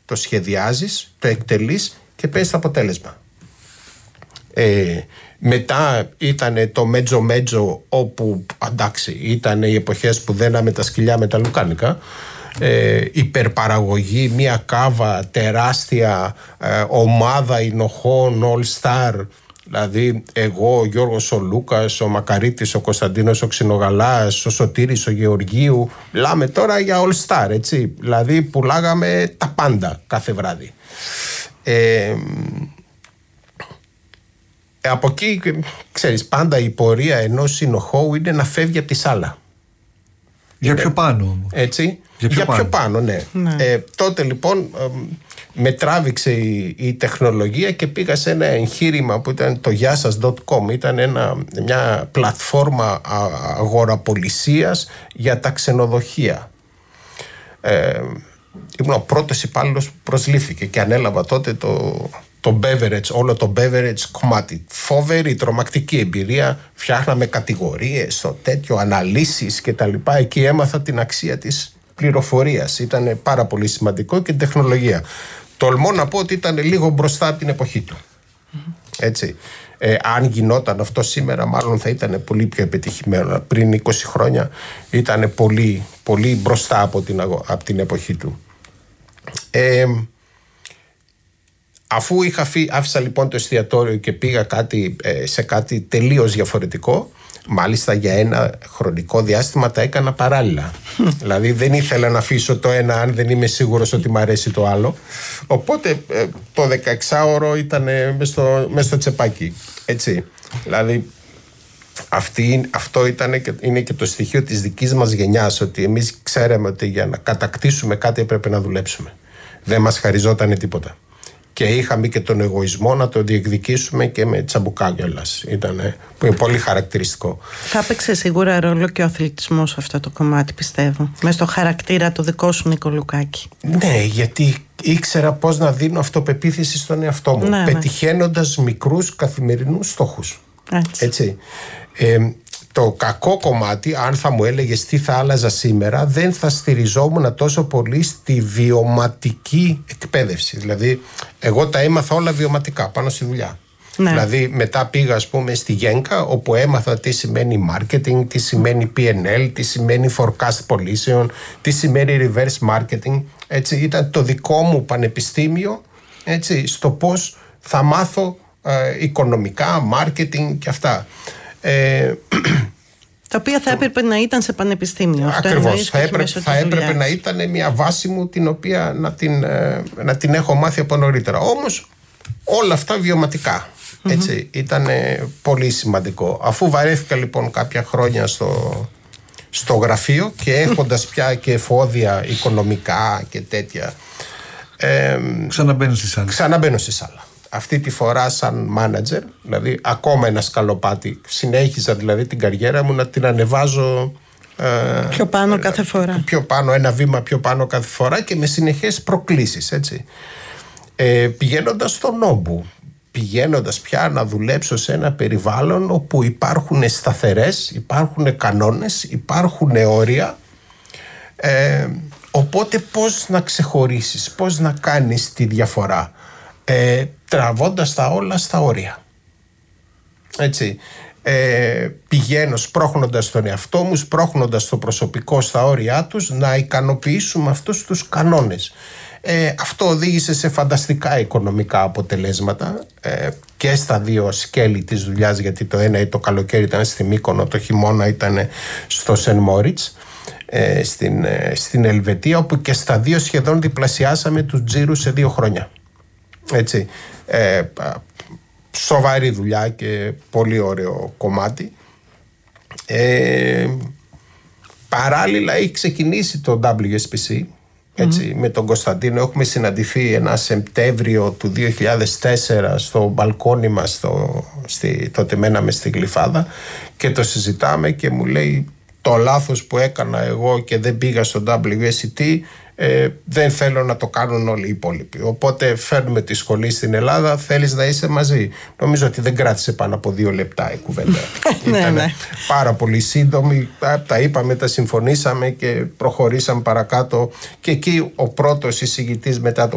το σχεδιάζεις, το εκτελείς και παίρνεις το αποτέλεσμα. Μετά ήταν το μέτζο όπου εντάξει ήταν οι εποχές που δέναμε τα σκυλιά με τα λουκάνικα, υπερπαραγωγή, μια κάβα τεράστια, ομάδα εινοχών all star, δηλαδή εγώ, ο Γιώργος ο Λούκας, ο Μακαρίτης, ο Κωνσταντίνος ο Ξινογαλάς, ο Σωτήρης ο Γεωργίου, μιλάμε τώρα για all star, έτσι, δηλαδή πουλάγαμε τα πάντα κάθε βράδυ. Από εκεί, ξέρεις, πάντα η πορεία ενός συνοχώου είναι να φεύγει από τη σάλα. Για πιο πάνω. Έτσι, για πιο πάνω, ναι. Τότε λοιπόν με τράβηξε η τεχνολογία και πήγα σε ένα εγχείρημα που ήταν το γιασas.com. Ήταν μια πλατφόρμα αγοραπολισίας για τα ξενοδοχεία. Ήμουν ο πρώτος υπάλληλος που προσλήφθηκε και ανέλαβα τότε το beverage, όλο το beverage κομμάτι. Φοβερή, τρομακτική εμπειρία. Φτιάχναμε κατηγορίες, το τέτοιο, αναλύσεις και τα λοιπά. Εκεί έμαθα την αξία της πληροφορίας. Ήταν πάρα πολύ σημαντικό και τεχνολογία. Τολμώ να πω ότι ήταν λίγο μπροστά από την εποχή του. Έτσι. Αν γινόταν αυτό σήμερα, μάλλον θα ήταν πολύ πιο επιτυχημένο. Πριν 20 χρόνια ήταν πολύ, πολύ μπροστά από την εποχή του. Αφού άφησα λοιπόν το εστιατόριο και πήγα σε κάτι τελείως διαφορετικό, μάλιστα για ένα χρονικό διάστημα τα έκανα παράλληλα. Δηλαδή δεν ήθελα να αφήσω το ένα αν δεν είμαι σίγουρος ότι μου αρέσει το άλλο. Οπότε το 16ωρο ήταν μες στο τσεπάκι. Έτσι. Δηλαδή αυτό είναι και το στοιχείο της δικής μας γενιάς, ότι εμείς ξέραμε ότι για να κατακτήσουμε κάτι έπρεπε να δουλέψουμε. Δεν μας χαριζόταν τίποτα. Και είχαμε και τον εγωισμό να το διεκδικήσουμε και με τσαμπουκά κιόλας. Που είναι πολύ χαρακτηριστικό. Θα έπαιξε σίγουρα ρόλο και ο αθλητισμός σε αυτό το κομμάτι, πιστεύω. Μες στο χαρακτήρα του δικό σου, Νίκο Λουκάκη. Ναι, γιατί ήξερα πώς να δίνω αυτοπεποίθηση στον εαυτό μου, πετυχαίνοντας μικρούς καθημερινούς στόχους. Έτσι. Το κακό κομμάτι, αν θα μου έλεγες τι θα άλλαζα σήμερα, δεν θα στηριζόμουν τόσο πολύ στη βιωματική εκπαίδευση. Δηλαδή, εγώ τα έμαθα όλα βιωματικά πάνω στη δουλειά. Ναι. Δηλαδή, μετά πήγα, ας πούμε, στη Γένκα, όπου έμαθα τι σημαίνει marketing, τι σημαίνει PNL, τι σημαίνει forecast pollution, τι σημαίνει reverse marketing. Έτσι, ήταν το δικό μου πανεπιστήμιο, έτσι, στο πώς θα μάθω οικονομικά, marketing και αυτά. Τα οποία θα έπρεπε να ήταν σε πανεπιστήμιο. Ακριβώς. Θα έπρεπε να ήταν μια βάση μου την οποία να την έχω μάθει από νωρίτερα. Όμως όλα αυτά βιωματικά. Έτσι, ήταν πολύ σημαντικό. Αφού βαρέθηκα λοιπόν κάποια χρόνια στο γραφείο και έχοντας πια και εφόδια οικονομικά και τέτοια, ξαναμπαίνω στη σάλα. Αυτή τη φορά σαν μάνατζερ, δηλαδή ακόμα ένα σκαλοπάτι. Συνέχιζα δηλαδή την καριέρα μου να την ανεβάζω πιο πάνω κάθε φορά. Πιο πάνω, ένα βήμα πιο πάνω κάθε φορά και με συνεχές προκλήσεις, έτσι. Πηγαίνοντας στον Νόμπου, πηγαίνοντας πια να δουλέψω σε ένα περιβάλλον όπου υπάρχουν σταθερές, υπάρχουν κανόνες, υπάρχουν όρια. Οπότε πώς να ξεχωρίσεις, πώς να κάνεις τη διαφορά, τραβώντας τα όλα στα όρια. Έτσι. Πηγαίνω σπρώχνοντας τον εαυτό μου, σπρώχνοντας το προσωπικό στα όρια τους, να ικανοποιήσουμε αυτούς τους κανόνες. Αυτό οδήγησε σε φανταστικά οικονομικά αποτελέσματα και στα δύο σκέλη της δουλειάς, γιατί το ένα το καλοκαίρι ήταν στη Μύκονο, το χειμώνα ήταν στο Σεν Μόριτς, στην Ελβετία, όπου και στα δύο σχεδόν διπλασιάσαμε τους τζίρους σε 2 χρόνια. Έτσι. Σοβαρή δουλειά και πολύ ωραίο κομμάτι. Παράλληλα έχει ξεκινήσει το WSPC, έτσι, με τον Κωνσταντίνο. Έχουμε συναντηθεί ένα Σεπτέμβριο του 2004 στο μπαλκόνι μας, τότε μέναμε στη Γλυφάδα, και το συζητάμε και μου λέει το λάθος που έκανα εγώ και δεν πήγα στο WSET δεν θέλω να το κάνουν όλοι οι υπόλοιποι. Οπότε φέρνουμε τη σχολή στην Ελλάδα, θέλεις να είσαι μαζί? Νομίζω ότι δεν κράτησε πάνω από 2 λεπτά η κουβέντα. Ήταν πάρα πολύ σύντομη, τα είπαμε, τα συμφωνήσαμε και προχωρήσαμε παρακάτω. Και εκεί ο πρώτος εισηγητής μετά το